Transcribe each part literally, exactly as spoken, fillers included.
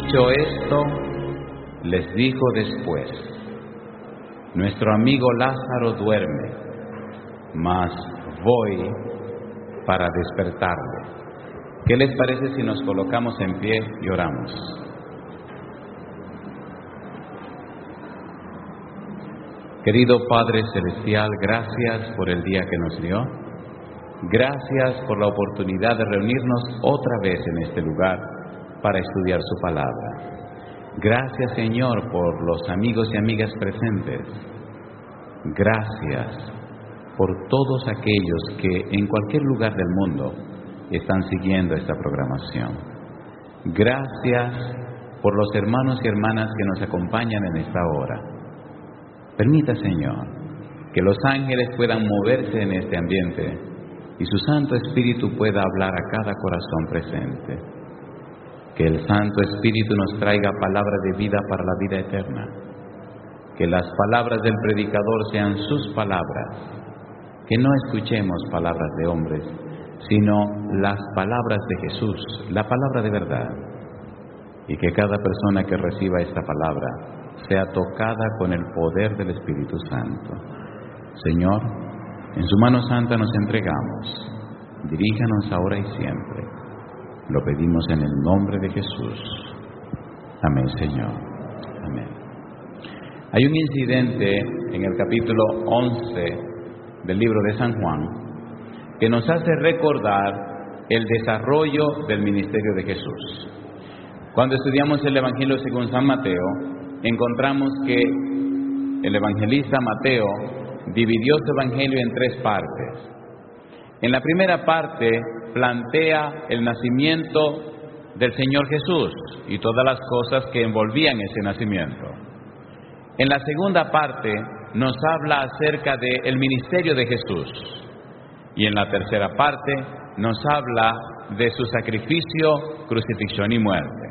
Dicho esto, les dijo después: nuestro amigo Lázaro duerme, mas voy para despertarle. ¿Qué les parece si nos colocamos en pie y oramos? Querido Padre Celestial, gracias por el día que nos dio. Gracias por la oportunidad de reunirnos otra vez en este lugar para estudiar su palabra. Gracias, Señor, por los amigos y amigas presentes. Gracias por todos aquellos que en cualquier lugar del mundo están siguiendo esta programación. Gracias por los hermanos y hermanas que nos acompañan en esta hora. Permita, Señor, que los ángeles puedan moverse en este ambiente y su Santo Espíritu pueda hablar a cada corazón presente. Que el Santo Espíritu nos traiga palabra de vida para la vida eterna. Que las palabras del predicador sean sus palabras. Que no escuchemos palabras de hombres, sino las palabras de Jesús, la palabra de verdad. Y que cada persona que reciba esta palabra sea tocada con el poder del Espíritu Santo. Señor, en su mano santa nos entregamos. Diríjanos ahora y siempre. Lo pedimos en el nombre de Jesús. Amén, Señor. Amén. Hay un incidente en el capítulo once del libro de San Juan que nos hace recordar el desarrollo del ministerio de Jesús. Cuando estudiamos el Evangelio según San Mateo, encontramos que el evangelista Mateo dividió su evangelio en tres partes. En la primera parte plantea el nacimiento del Señor Jesús y todas las cosas que envolvían ese nacimiento. En la segunda parte nos habla acerca del ministerio de Jesús. Y en la tercera parte nos habla de su sacrificio, crucifixión y muerte.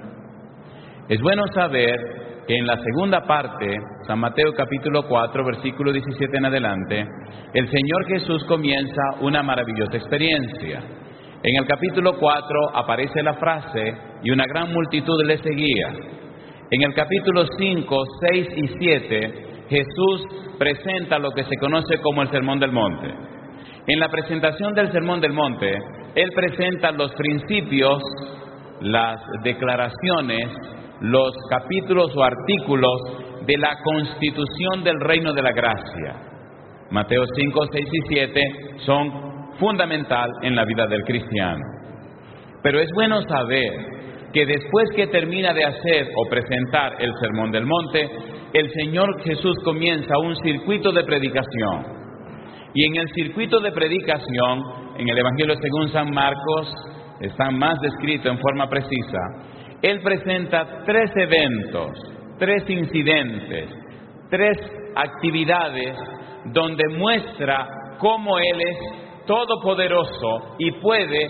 Es bueno saber que en la segunda parte, San Mateo capítulo cuatro, versículo diecisiete en adelante, el Señor Jesús comienza una maravillosa experiencia. En el capítulo cuatro aparece la frase: y una gran multitud le seguía. En el capítulo cinco, seis y siete, Jesús presenta lo que se conoce como el Sermón del Monte. En la presentación del Sermón del Monte, Él presenta los principios, las declaraciones, los capítulos o artículos de la constitución del reino de la gracia. Mateo cinco, seis y siete son fundamental en la vida del cristiano. Pero es bueno saber que después que termina de hacer o presentar el Sermón del Monte, el Señor Jesús comienza un circuito de predicación. Y en el circuito de predicación, en el Evangelio según San Marcos, está más descrito en forma precisa. Él presenta tres eventos, tres incidentes, tres actividades donde muestra cómo Él es todopoderoso y puede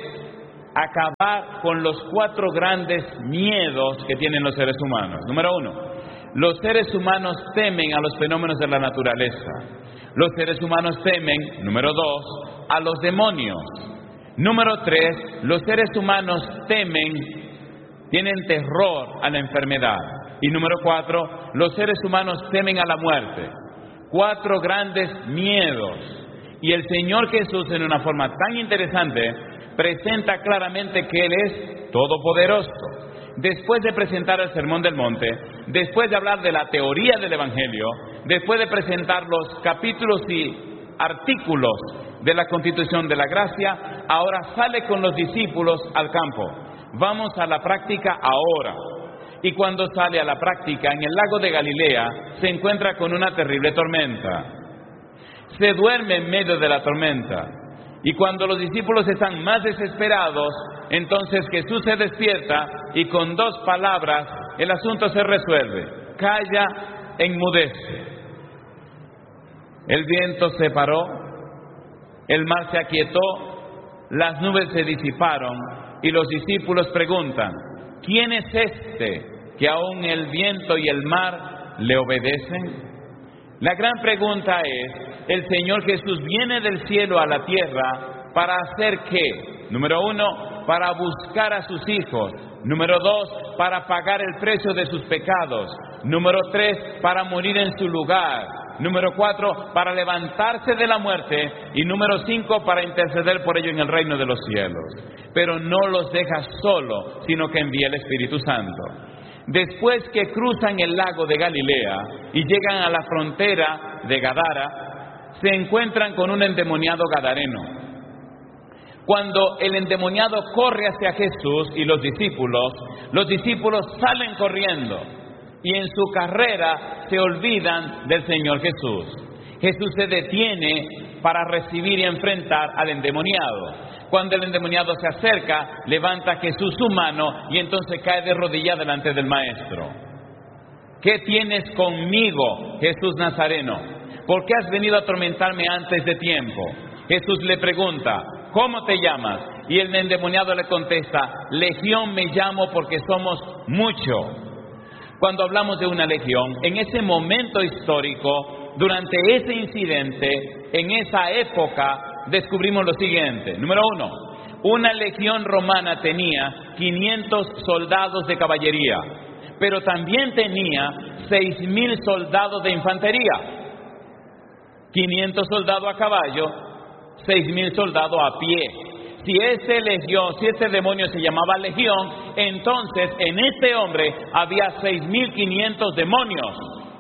acabar con los cuatro grandes miedos que tienen los seres humanos. Número uno, los seres humanos temen a los fenómenos de la naturaleza. Los seres humanos temen, número dos, a los demonios. Número tres, los seres humanos temen, tienen terror a la enfermedad. Y número cuatro, los seres humanos temen a la muerte. Cuatro grandes miedos. Y el Señor Jesús, en una forma tan interesante, presenta claramente que Él es todopoderoso. Después de presentar el Sermón del Monte, después de hablar de la teoría del Evangelio, después de presentar los capítulos y artículos de la Constitución de la Gracia, ahora sale con los discípulos al campo. Vamos a la práctica ahora. Y cuando sale a la práctica en el lago de Galilea, se encuentra con una terrible tormenta. Se duerme en medio de la tormenta. Y cuando los discípulos están más desesperados, entonces Jesús se despierta y con dos palabras el asunto se resuelve. Calla, enmudece. El viento se paró, el mar se aquietó, las nubes se disiparon y los discípulos preguntan: ¿quién es este que aún el viento y el mar le obedecen? La gran pregunta es: el Señor Jesús viene del cielo a la tierra ¿para hacer qué? Número uno, para buscar a sus hijos. Número dos, para pagar el precio de sus pecados. Número tres, para morir en su lugar. Número cuatro, para levantarse de la muerte. Y número cinco, para interceder por ellos en el reino de los cielos. Pero no los deja solo, sino que envía el Espíritu Santo. Después que cruzan el lago de Galilea y llegan a la frontera de Gadara, se encuentran con un endemoniado gadareno. Cuando el endemoniado corre hacia Jesús y los discípulos, los discípulos salen corriendo y en su carrera se olvidan del Señor Jesús. Jesús se detiene para recibir y enfrentar al endemoniado. Cuando el endemoniado se acerca, levanta a Jesús su mano y entonces cae de rodillas delante del Maestro. ¿Qué tienes conmigo, Jesús Nazareno? ¿Por qué has venido a atormentarme antes de tiempo? Jesús le pregunta, ¿cómo te llamas? Y el endemoniado le contesta, Legión me llamo porque somos mucho. Cuando hablamos de una legión, en ese momento histórico, durante ese incidente, en esa época, descubrimos lo siguiente. Número uno, una legión romana tenía quinientos soldados de caballería, pero también tenía seis mil soldados de infantería. quinientos soldados a caballo, seis mil soldados a pie. Si ese legión, si ese demonio se llamaba legión, entonces en este hombre había seis mil quinientos demonios.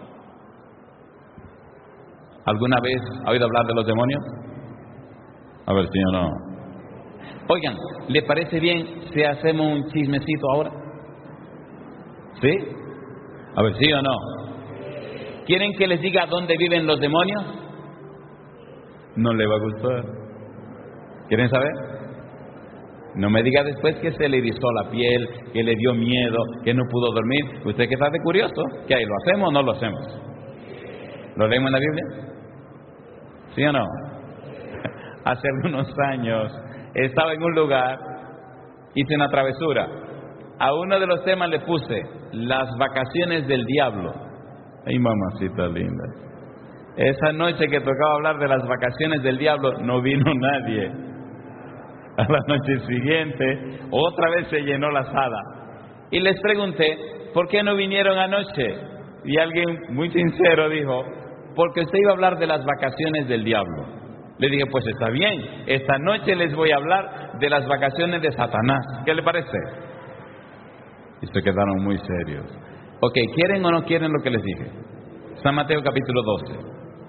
¿Alguna vez ha oído hablar de los demonios? A ver si o no. Oigan, ¿le parece bien si hacemos un chismecito ahora? ¿Sí? A ver si o no. ¿Quieren que les diga dónde viven los demonios? No le va a gustar. ¿Quieren saber? No me diga después que se le erizó la piel, que le dio miedo, que no pudo dormir. Usted que está de curioso, ¿qué hay? ¿Lo hacemos o no lo hacemos? ¿Lo leemos en la Biblia? ¿Sí o no? Hace algunos años estaba en un lugar, hice una travesura. A uno de los temas le puse las vacaciones del diablo. Ay, mamacita linda. Esa noche que tocaba hablar de las vacaciones del diablo, no vino nadie. A la noche siguiente, otra vez se llenó la sala. Y les pregunté, ¿por qué no vinieron anoche? Y alguien muy sincero dijo, porque usted iba a hablar de las vacaciones del diablo. Le dije, pues está bien, esta noche les voy a hablar de las vacaciones de Satanás. ¿Qué le parece? Y se quedaron muy serios. Ok, ¿quieren o no quieren lo que les dije? San Mateo capítulo doce.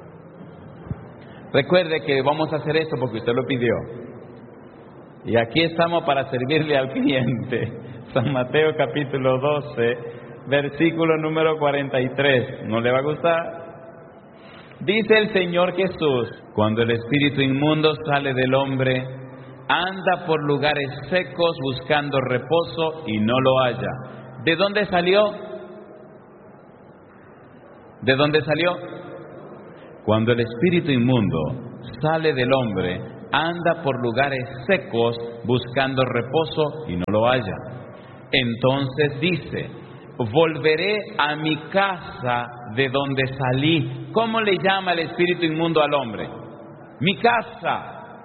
Recuerde que vamos a hacer esto porque usted lo pidió. Y aquí estamos para servirle al cliente. San Mateo capítulo doce, versículo número cuarenta y tres. ¿No le va a gustar? Dice el Señor Jesús, cuando el espíritu inmundo sale del hombre, anda por lugares secos buscando reposo y no lo halla. ¿De dónde salió? ¿De dónde salió? Cuando el espíritu inmundo sale del hombre, anda por lugares secos buscando reposo y no lo halla. Entonces dice, volveré a mi casa de donde salí. ¿Cómo le llama el espíritu inmundo al hombre? Mi casa.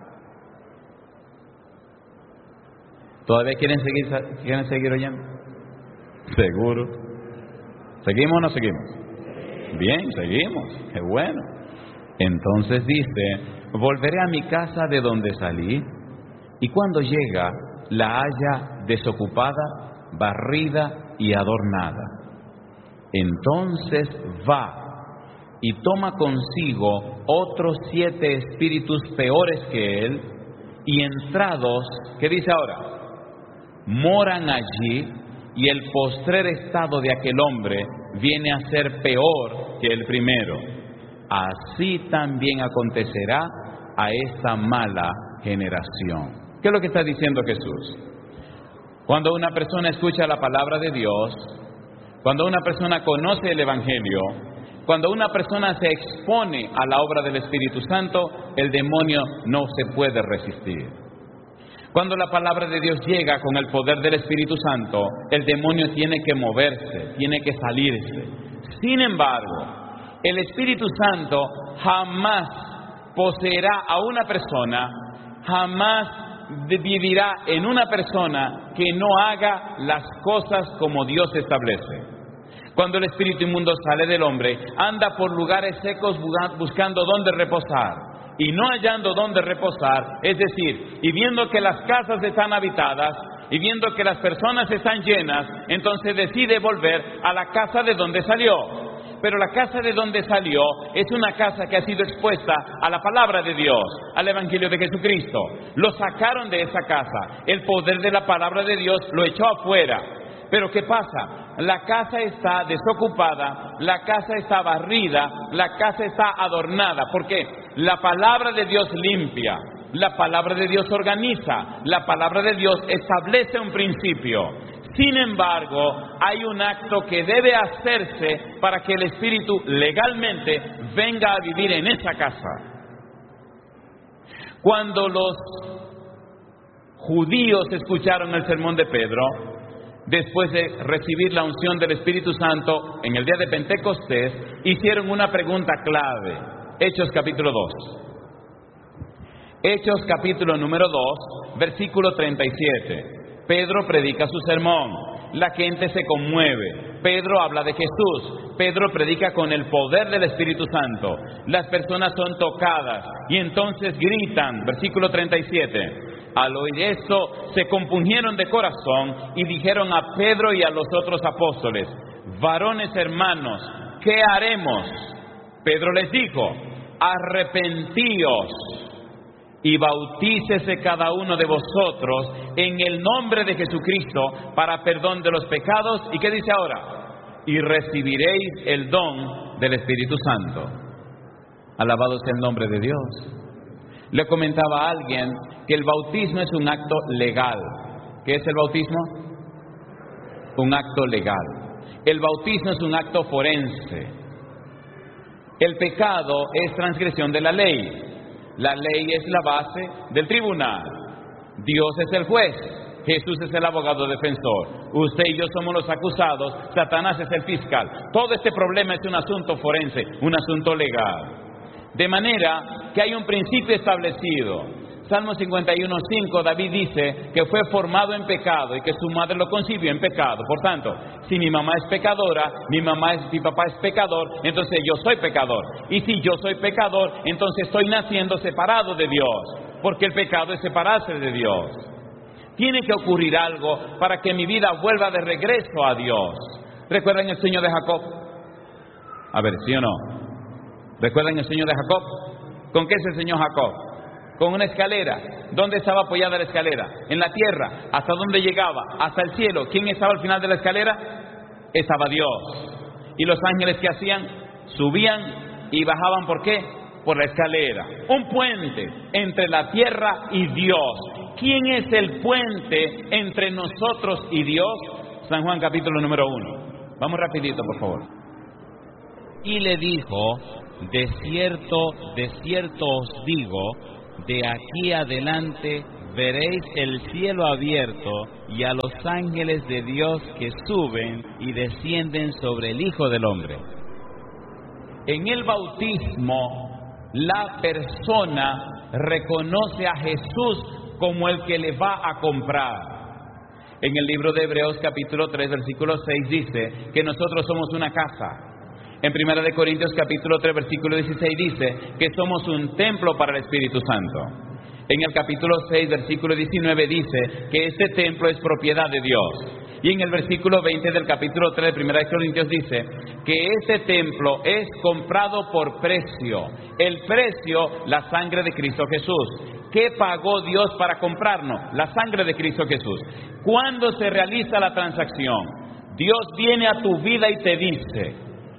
¿Todavía quieren seguir, quieren seguir oyendo? Seguro. ¿Seguimos o no seguimos? Bien, seguimos. Qué bueno. Entonces dice, volveré a mi casa de donde salí, y cuando llega, la halla desocupada, barrida y adornada. Entonces va y toma consigo otros siete espíritus peores que él, y entrados, ¿qué dice ahora? Moran allí, y el postrer estado de aquel hombre viene a ser peor que el primero. Así también acontecerá a esta mala generación. ¿Qué es lo que está diciendo Jesús? Cuando una persona escucha la palabra de Dios, cuando una persona conoce el Evangelio, cuando una persona se expone a la obra del Espíritu Santo, el demonio no se puede resistir. Cuando la palabra de Dios llega con el poder del Espíritu Santo, el demonio tiene que moverse, tiene que salirse. Sin embargo, el Espíritu Santo jamás poseerá a una persona, jamás vivirá en una persona que no haga las cosas como Dios establece. Cuando el espíritu inmundo sale del hombre, anda por lugares secos buscando dónde reposar, y no hallando dónde reposar, es decir, y viendo que las casas están habitadas, y viendo que las personas están llenas, entonces decide volver a la casa de donde salió. Pero la casa de donde salió es una casa que ha sido expuesta a la palabra de Dios, al Evangelio de Jesucristo. Lo sacaron de esa casa, el poder de la palabra de Dios lo echó afuera. Pero ¿qué pasa? La casa está desocupada, la casa está barrida, la casa está adornada. ¿Por qué? La palabra de Dios limpia, la palabra de Dios organiza, la palabra de Dios establece un principio. Sin embargo, hay un acto que debe hacerse para que el Espíritu legalmente venga a vivir en esa casa. Cuando los judíos escucharon el sermón de Pedro, después de recibir la unción del Espíritu Santo en el día de Pentecostés, hicieron una pregunta clave. Hechos capítulo dos. Hechos capítulo número dos, versículo treinta y siete. Pedro predica su sermón. La gente se conmueve. Pedro habla de Jesús. Pedro predica con el poder del Espíritu Santo. Las personas son tocadas y entonces gritan. Versículo treinta y siete. Al oír esto, se compungieron de corazón y dijeron a Pedro y a los otros apóstoles: varones hermanos, ¿qué haremos? Pedro les dijo: arrepentíos y bautícese cada uno de vosotros en el nombre de Jesucristo para perdón de los pecados. ¿Y qué dice ahora? Y recibiréis el don del Espíritu Santo. Alabado sea el nombre de Dios. Le comentaba a alguien que el bautismo es un acto legal. ¿Qué es el bautismo? Un acto legal. El bautismo es un acto forense. El pecado es transgresión de la ley. La ley es la base del tribunal. Dios es el juez. Jesús es el abogado defensor. Usted y yo somos los acusados. Satanás es el fiscal. Todo este problema es un asunto forense, un asunto legal. De manera que hay un principio establecido. Salmo cincuenta y uno, cinco, David dice que fue formado en pecado y que su madre lo concibió en pecado. Por tanto, si mi mamá es pecadora, mi mamá es, mi papá es pecador, entonces yo soy pecador. Y si yo soy pecador, entonces estoy naciendo separado de Dios, porque el pecado es separarse de Dios. Tiene que ocurrir algo para que mi vida vuelva de regreso a Dios. ¿Recuerdan el sueño de Jacob? A ver, ¿sí o no? ¿Recuerdan el sueño de Jacob? ¿Con qué se enseñó Jacob? Con una escalera. ¿Dónde estaba apoyada la escalera? En la tierra. ¿Hasta dónde llegaba? Hasta el cielo. ¿Quién estaba al final de la escalera? Estaba Dios. ¿Y los ángeles qué hacían? Subían y bajaban. ¿Por qué? Por la escalera. Un puente entre la tierra y Dios. ¿Quién es el puente entre nosotros y Dios? San Juan capítulo número uno. Vamos rapidito, por favor. Y le dijo: de cierto, de cierto os digo, de aquí adelante veréis el cielo abierto y a los ángeles de Dios que suben y descienden sobre el Hijo del Hombre. En el bautismo, la persona reconoce a Jesús como el que le va a comprar. En el libro de Hebreos capítulo tres, versículo seis dice que nosotros somos una casa. En Primera de Corintios capítulo tres, versículo dieciséis dice que somos un templo para el Espíritu Santo. En el capítulo seis, versículo diecinueve dice que este templo es propiedad de Dios. Y en el versículo veinte del capítulo tres de Primera de Corintios dice que este templo es comprado por precio. El precio, la sangre de Cristo Jesús. ¿Qué pagó Dios para comprarnos? La sangre de Cristo Jesús. ¿Cuándo se realiza la transacción? Dios viene a tu vida y te dice: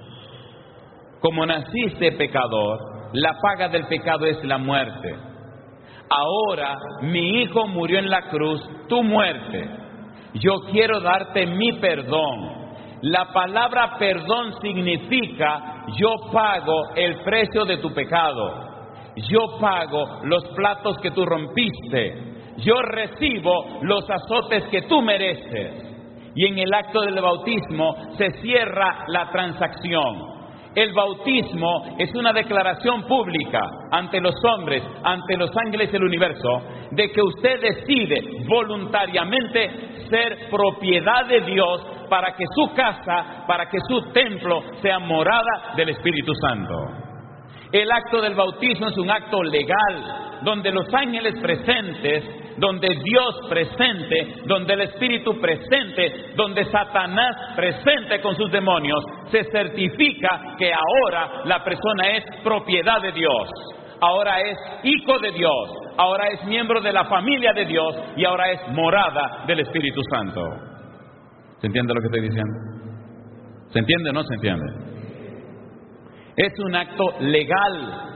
como naciste pecador, la paga del pecado es la muerte. Ahora mi hijo murió en la cruz, tu muerte. Yo quiero darte mi perdón. La palabra perdón significa: yo pago el precio de tu pecado. Yo pago los platos que tú rompiste. Yo recibo los azotes que tú mereces. Y en el acto del bautismo se cierra la transacción. El bautismo es una declaración pública ante los hombres, ante los ángeles del universo, de que usted decide voluntariamente ser propiedad de Dios para que su casa, para que su templo sea morada del Espíritu Santo. El acto del bautismo es un acto legal, donde los ángeles presentes, donde Dios presente, donde el Espíritu presente, donde Satanás presente con sus demonios, se certifica que ahora la persona es propiedad de Dios, ahora es hijo de Dios, ahora es miembro de la familia de Dios y ahora es morada del Espíritu Santo. ¿Se entiende lo que estoy diciendo? ¿Se entiende o no se entiende? Es un acto legal.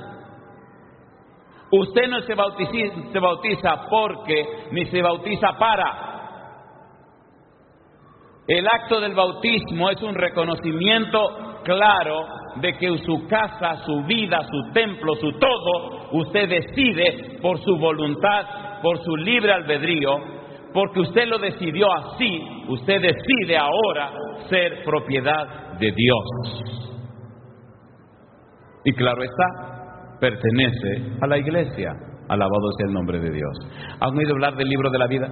Usted no se bautiza, se bautiza porque, ni se bautiza para. El acto del bautismo es un reconocimiento claro de que su casa, su vida, su templo, su todo, usted decide por su voluntad, por su libre albedrío, porque usted lo decidió así, usted decide ahora ser propiedad de Dios. Y claro está, pertenece a la iglesia. Alabado sea el nombre de Dios. ¿Han oído hablar del libro de la vida?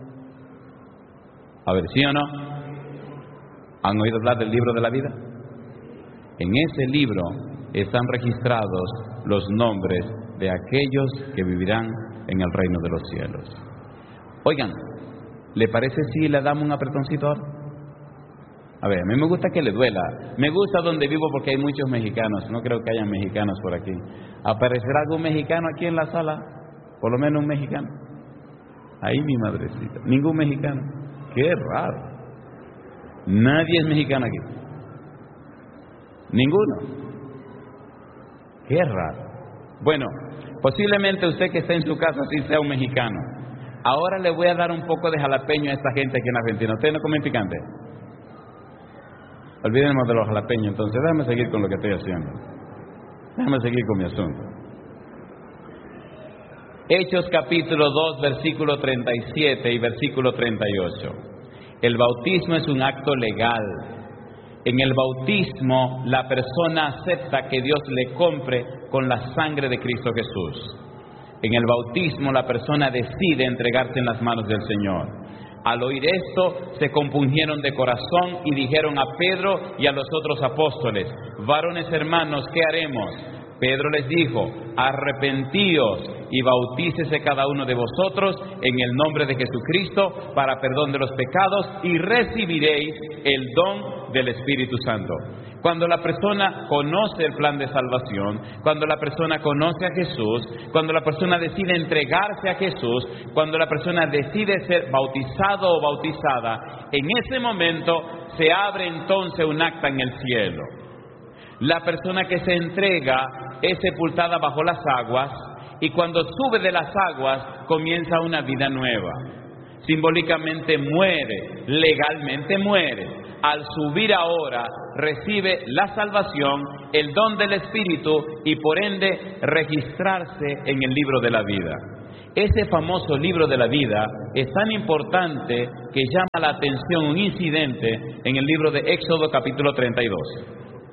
A ver, ¿sí o no? ¿Han oído hablar del libro de la vida? En ese libro están registrados los nombres de aquellos que vivirán en el reino de los cielos. Oigan, ¿le parece si le damos un apretoncito ahora? A ver, a mí me gusta que le duela. Me gusta donde vivo porque hay muchos mexicanos. No creo que hayan mexicanos por aquí. ¿Aparecerá algún mexicano aquí en la sala? Por lo menos un mexicano. Ahí mi madrecita. Ningún mexicano. Qué raro. Nadie es mexicano aquí. Ninguno. Qué raro. Bueno, posiblemente usted que está en su casa sí sea un mexicano. Ahora le voy a dar un poco de jalapeño a esta gente aquí en Argentina. ¿Ustedes no comen picante? Olvídennos de los jalapeños, entonces déjame seguir con lo que estoy haciendo. Déjame seguir con mi asunto. Hechos capítulo dos, versículo treinta y siete y versículo treinta y ocho. El bautismo es un acto legal. En el bautismo la persona acepta que Dios le compre con la sangre de Cristo Jesús. En el bautismo la persona decide entregarse en las manos del Señor. Al oír esto, se compungieron de corazón y dijeron a Pedro y a los otros apóstoles: varones hermanos, ¿qué haremos? Pedro les dijo: arrepentíos y bautícese cada uno de vosotros en el nombre de Jesucristo para perdón de los pecados y recibiréis el don del Espíritu Santo. Cuando la persona conoce el plan de salvación, cuando la persona conoce a Jesús, cuando la persona decide entregarse a Jesús, cuando la persona decide ser bautizado o bautizada, en ese momento se abre entonces un acta en el cielo. La persona que se entrega es sepultada bajo las aguas y cuando sube de las aguas comienza una vida nueva. Simbólicamente muere, legalmente muere. Al subir ahora recibe la salvación, el don del Espíritu y por ende registrarse en el libro de la vida. Ese famoso libro de la vida es tan importante que llama la atención un incidente en el libro de Éxodo capítulo treinta y dos.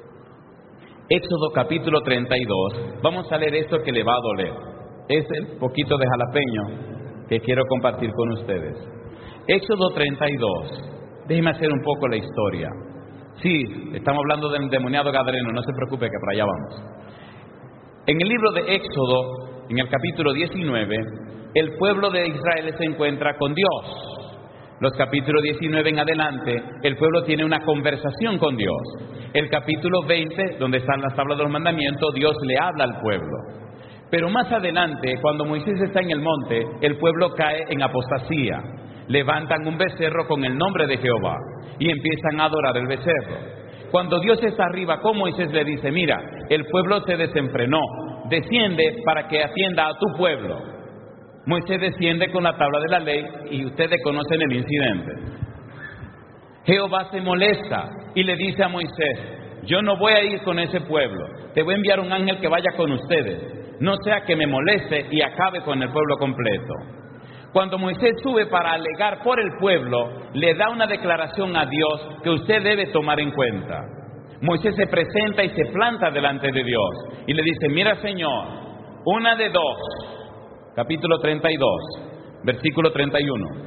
Éxodo capítulo treinta y dos, vamos a leer esto que le va a doler. Es el poquito de jalapeño que quiero compartir con ustedes. Éxodo treinta y dos. Déjeme hacer un poco la historia. Sí, estamos hablando del endemoniado gadareno, no se preocupe que para allá vamos. En el libro de Éxodo, en el capítulo diecinueve, el pueblo de Israel se encuentra con Dios. Los capítulos diecinueve en adelante, el pueblo tiene una conversación con Dios. El capítulo veinte, donde están las tablas de los mandamientos, Dios le habla al pueblo. Pero más adelante, cuando Moisés está en el monte, el pueblo cae en apostasía. Levantan un becerro con el nombre de Jehová y empiezan a adorar el becerro. Cuando Dios está arriba con Moisés le dice: mira, el pueblo se desenfrenó, desciende para que atienda a tu pueblo. Moisés desciende con la tabla de la ley y ustedes conocen el incidente. Jehová se molesta y le dice a Moisés: yo no voy a ir con ese pueblo, te voy a enviar un ángel que vaya con ustedes, no sea que me moleste y acabe con el pueblo completo. Cuando Moisés sube para alegar por el pueblo, le da una declaración a Dios que usted debe tomar en cuenta. Moisés se presenta y se planta delante de Dios y le dice: mira, Señor, una de dos, capítulo treinta y dos, versículo treinta y uno.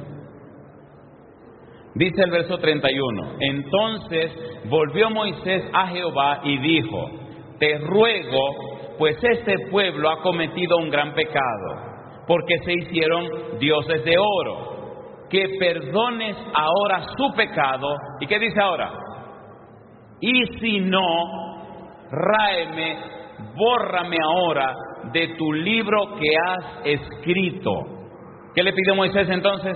Dice el verso treinta y uno: Entonces volvió Moisés a Jehová y dijo: Te ruego, pues este pueblo ha cometido un gran pecado, porque se hicieron dioses de oro, que perdones ahora su pecado. ¿Y qué dice ahora? Y si no, ráeme, bórrame ahora de tu libro que has escrito. ¿Qué le pidió Moisés entonces?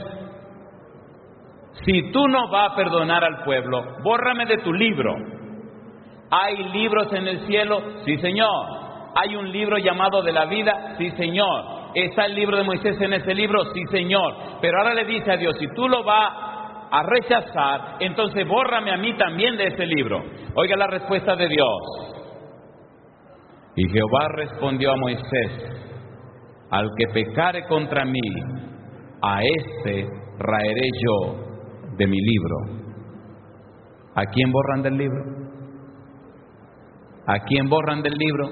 Si tú no vas a perdonar al pueblo, bórrame de tu libro. ¿Hay libros en el cielo? Sí, Señor. ¿Hay un libro llamado de la vida? Sí, Señor. ¿Está el libro de Moisés en ese libro? Sí, Señor. Pero ahora le dice a Dios: si tú lo vas a rechazar, entonces bórrame a mí también de ese libro. Oiga la respuesta de Dios. Y Jehová respondió a Moisés: Al que pecare contra mí, a éste raeré yo de mi libro. ¿A quién borran del libro? ¿A quién borran del libro?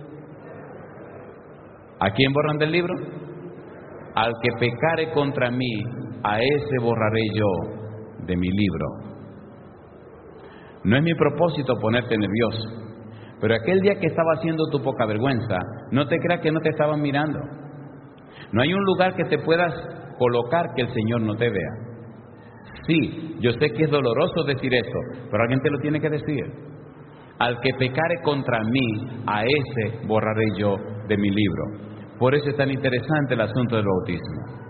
¿A quién borran del libro? Al que pecare contra mí, a ese borraré yo de mi libro. No es mi propósito ponerte nervioso, pero aquel día que estaba haciendo tu poca vergüenza, no te creas que no te estaban mirando. No hay un lugar que te puedas colocar que el Señor no te vea. Sí, yo sé que es doloroso decir esto, pero alguien te lo tiene que decir. Al que pecare contra mí, a ese borraré yo de mi libro. Por eso es tan interesante el asunto del bautismo.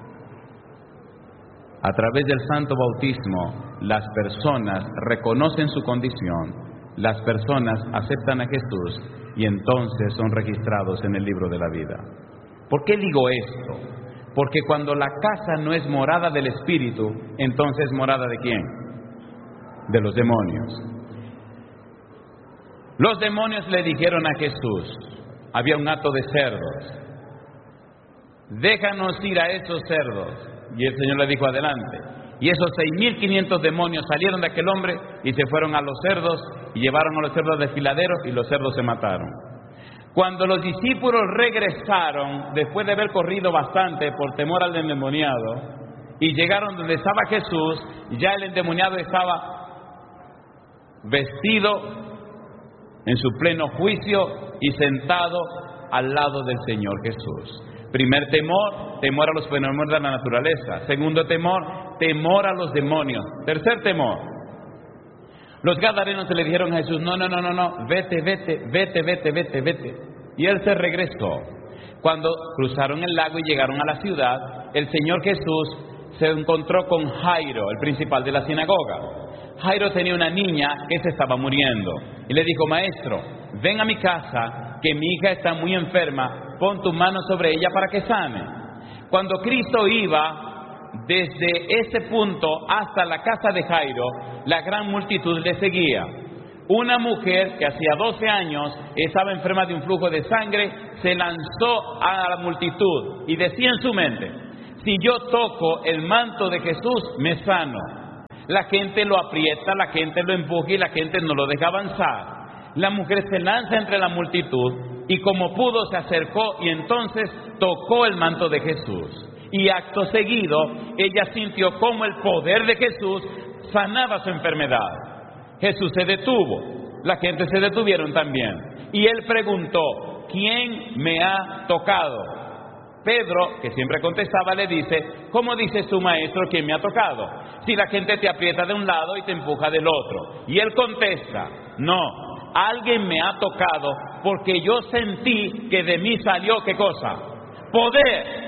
A través del santo bautismo, las personas reconocen su condición, las personas aceptan a Jesús y entonces son registrados en el libro de la vida. ¿Por qué digo esto? Porque cuando la casa no es morada del Espíritu, entonces es morada ¿de quién? De los demonios. Los demonios le dijeron a Jesús, había un hato de cerdos: déjanos ir a esos cerdos. Y el Señor le dijo: adelante. Y esos seis mil quinientos demonios salieron de aquel hombre y se fueron a los cerdos y llevaron a los cerdos al desfiladero y los cerdos se mataron. Cuando los discípulos regresaron, después de haber corrido bastante por temor al endemoniado, y llegaron donde estaba Jesús, ya el endemoniado estaba vestido en su pleno juicio y sentado al lado del Señor Jesús. Primer temor, temor a los fenómenos de la naturaleza. Segundo temor, temor a los demonios. Tercer temor, los gadarenos se le dijeron a Jesús: no, no, no, no, no, vete, vete, vete, vete, vete, vete. Y él se regresó. Cuando cruzaron el lago y llegaron a la ciudad, el Señor Jesús se encontró con Jairo, el principal de la sinagoga. Jairo tenía una niña que se estaba muriendo y le dijo: maestro, ven a mi casa, que mi hija está muy enferma, pon tu mano sobre ella para que sane. Cuando Cristo iba desde ese punto hasta la casa de Jairo, la gran multitud le seguía. Una mujer que hacía doce años estaba enferma de un flujo de sangre, se lanzó a la multitud y decía en su mente: si yo toco el manto de Jesús, me sano. La gente lo aprieta, la gente lo empuja y la gente no lo deja avanzar. La mujer se lanza entre la multitud y como pudo se acercó y entonces tocó el manto de Jesús. Y acto seguido ella sintió como el poder de Jesús sanaba su enfermedad. Jesús se detuvo, la gente se detuvieron también y él preguntó: ¿quién me ha tocado? Pedro, que siempre contestaba, le dice: ¿cómo dices tu maestro quién me ha tocado? Si la gente te aprieta de un lado y te empuja del otro. Y él contesta: no, alguien me ha tocado porque yo sentí que de mí salió, ¿qué cosa? Poder.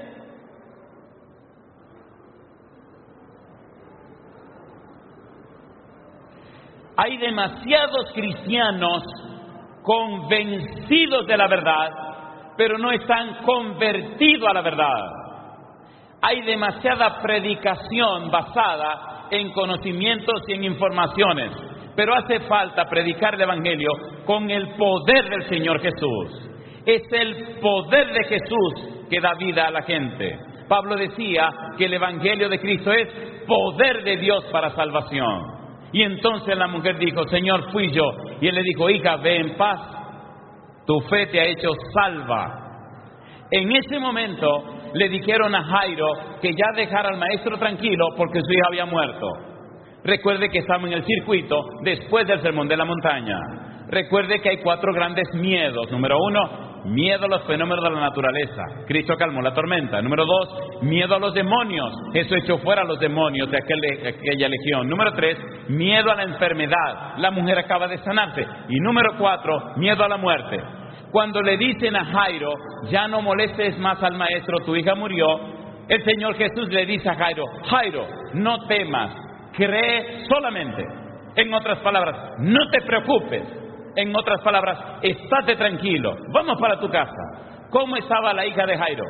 Hay demasiados cristianos convencidos de la verdad, pero no están convertidos a la verdad. Hay demasiada predicación basada en conocimientos y en informaciones, pero hace falta predicar el Evangelio con el poder del Señor Jesús. Es el poder de Jesús que da vida a la gente. Pablo decía que el Evangelio de Cristo es poder de Dios para salvación. Y entonces la mujer dijo: Señor, fui yo. Y él le dijo: hija, ve en paz, tu fe te ha hecho salva. En ese momento le dijeron a Jairo que ya dejara al maestro tranquilo porque su hija había muerto. Recuerde que estamos en el circuito después del Sermón de la Montaña. Recuerde que hay cuatro grandes miedos. Número uno, miedo a los fenómenos de la naturaleza. Cristo calmó la tormenta. Número dos, miedo a los demonios. Jesús echó fuera a los demonios de aquel, aquella legión. Número tres, miedo a la enfermedad. La mujer acaba de sanarse. Y número cuatro, miedo a la muerte. Cuando le dicen a Jairo, ya no molestes más al maestro, tu hija murió, el Señor Jesús le dice a Jairo, Jairo, no temas, cree solamente. En otras palabras, no te preocupes. En otras palabras, estate tranquilo, vamos para tu casa. ¿Cómo estaba la hija de Jairo?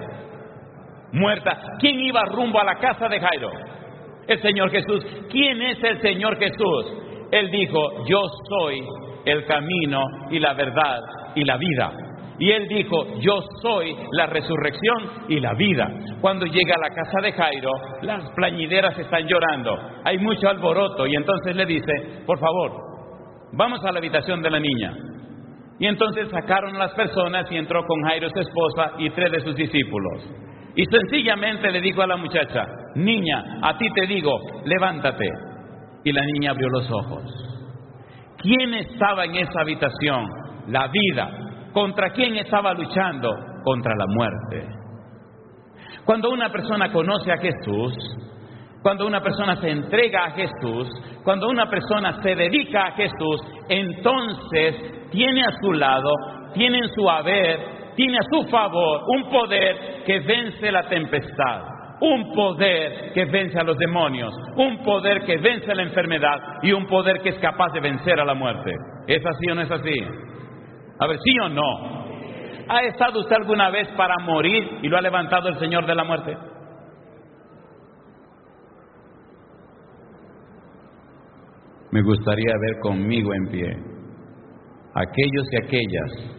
Muerta. ¿Quién iba rumbo a la casa de Jairo? El Señor Jesús. ¿Quién es el Señor Jesús? Él dijo, yo soy el camino y la verdad y la vida. Y Él dijo, yo soy la resurrección y la vida. Cuando llega a la casa de Jairo, las plañideras están llorando, hay mucho alboroto, y entonces le dice, por favor, vamos a la habitación de la niña. Y entonces sacaron a las personas y entró con Jairo su esposa y tres de sus discípulos. Y sencillamente le dijo a la muchacha, niña, a ti te digo, levántate. Y la niña abrió los ojos. ¿Quién estaba en esa habitación? La vida. ¿Contra quién estaba luchando? Contra la muerte. Cuando una persona conoce a Jesús, cuando una persona se entrega a Jesús, cuando una persona se dedica a Jesús, entonces tiene a su lado, tiene en su haber, tiene a su favor un poder que vence la tempestad, un poder que vence a los demonios, un poder que vence la enfermedad y un poder que es capaz de vencer a la muerte. ¿Es así o no es así? A ver, ¿sí o no? ¿Ha estado usted alguna vez para morir y lo ha levantado el Señor de la muerte? Me gustaría ver conmigo en pie aquellos y aquellas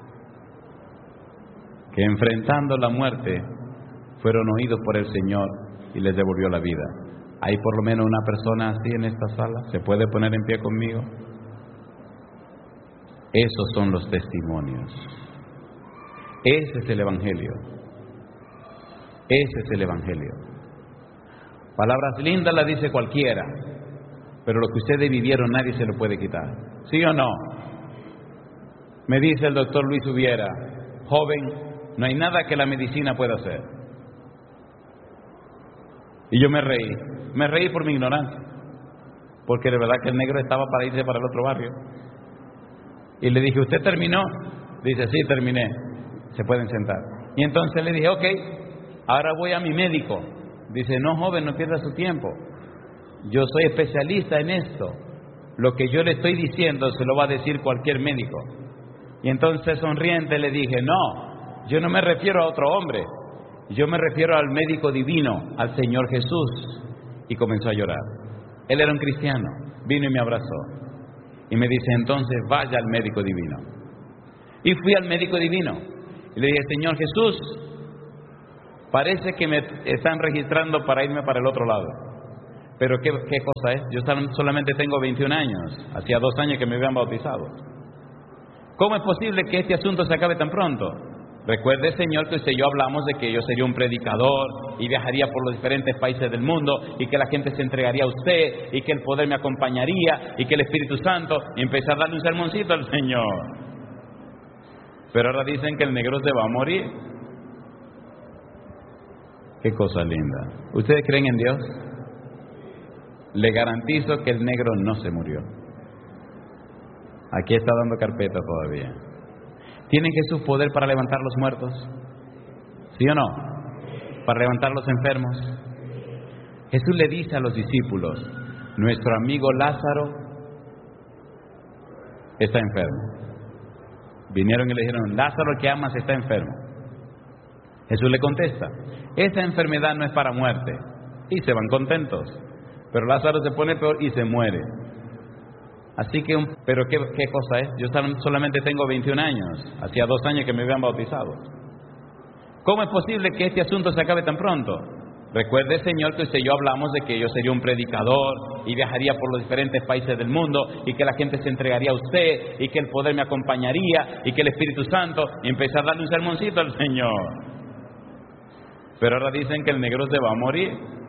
que enfrentando la muerte fueron oídos por el Señor y les devolvió la vida. ¿Hay por lo menos una persona así en esta sala? ¿Se puede poner en pie conmigo? Esos son los testimonios. Ese es el Evangelio. Ese es el Evangelio. Palabras lindas las dice cualquiera, pero lo que ustedes vivieron nadie se lo puede quitar. ¿Sí o no? Me dice el doctor Luis Ubiera, joven, no hay nada que la medicina pueda hacer. Y yo me reí, me reí por mi ignorancia, porque de verdad que el negro estaba para irse para el otro barrio. Y le dije, ¿usted terminó? Dice, sí, terminé. Se pueden sentar. Y entonces le dije, ok, ahora voy a mi médico. Dice, no, joven, no pierda su tiempo. Yo soy especialista en esto. Lo que yo le estoy diciendo se lo va a decir cualquier médico. Y entonces sonriente le dije, no, yo no me refiero a otro hombre. Yo me refiero al médico divino, al Señor Jesús. Y comenzó a llorar. Él era un cristiano. Vino y me abrazó. Y me dice, entonces vaya al médico divino. Y fui al médico divino. Y le dije, Señor Jesús, parece que me están registrando para irme para el otro lado. Pero ¿qué, qué cosa es? Yo solamente tengo veintiún años. Hacía dos años que me habían bautizado. ¿Cómo es posible que este asunto se acabe tan pronto? Recuerde, Señor, que usted y yo hablamos de que yo sería un predicador y viajaría por los diferentes países del mundo y que la gente se entregaría a usted y que el poder me acompañaría y que el Espíritu Santo, y empecé a darle un sermoncito al Señor. Pero ahora dicen que el negro se va a morir. Qué cosa linda. ¿Ustedes creen en Dios? Le garantizo que el negro no se murió. Aquí está dando carpeta todavía. ¿Tiene Jesús poder para levantar los muertos? ¿Sí o no? ¿Para levantar los enfermos? Jesús le dice a los discípulos, nuestro amigo Lázaro está enfermo. Vinieron y le dijeron, Lázaro, el que amas, está enfermo. Jesús le contesta, esa enfermedad no es para muerte. Y se van contentos. Pero Lázaro se pone peor y se muere. Así que, pero ¿qué, qué cosa es? Yo solamente tengo veintiún años. Hacía dos años que me habían bautizado. ¿Cómo es posible que este asunto se acabe tan pronto? Recuerde, Señor, que usted y yo hablamos de que yo sería un predicador y viajaría por los diferentes países del mundo y que la gente se entregaría a usted y que el poder me acompañaría y que el Espíritu Santo, y empecé a darle un sermoncito al Señor. Pero ahora dicen que el negro se va a morir.